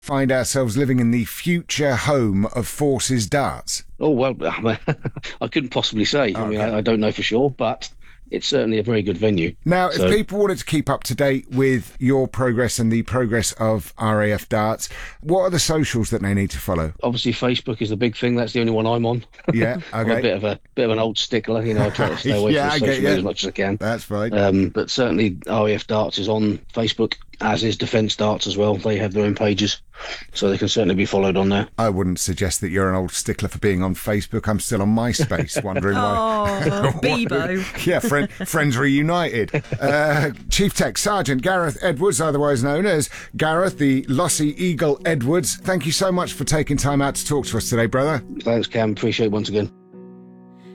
find ourselves living in the future home of Forces Darts? Oh, well, I couldn't possibly say. I mean, I don't know for sure, but it's certainly a very good venue. Now, if people wanted to keep up to date with your progress and the progress of RAF Darts, what are the socials that they need to follow? Obviously, Facebook is the big thing. That's the only one I'm on. Yeah, okay. I'm a bit of an old stickler. I try to stay away from social media as much as I can. That's fine. But certainly, RAF Darts is on Facebook, as is Defence Darts as well. They have their own pages, so they can certainly be followed on there. I wouldn't suggest that you're an old stickler for being on Facebook. I'm still on MySpace, wondering why. Oh, Bebo. Yeah, friends reunited. Chief Tech Sergeant Gareth Edwards, otherwise known as Gareth the Lossy Eagle Edwards, thank you so much for taking time out to talk to us today, brother. Thanks, Cam. Appreciate it once again.